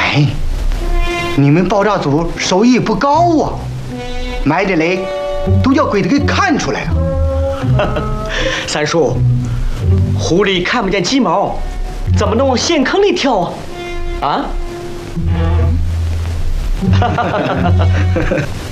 哎，你们爆炸组手艺不高啊，埋的雷都叫鬼子给看出来了。 三叔，狐狸看不见鸡毛，怎么能往陷坑里跳啊？啊？